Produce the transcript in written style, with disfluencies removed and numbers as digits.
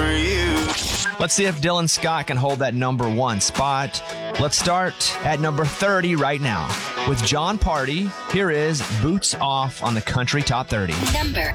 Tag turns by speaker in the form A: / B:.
A: for you.
B: Let's see if Dylan Scott can hold that number one spot. Let's start at number 30 right now. With John Party, here is Boots Off on the Country Top 30.
C: Number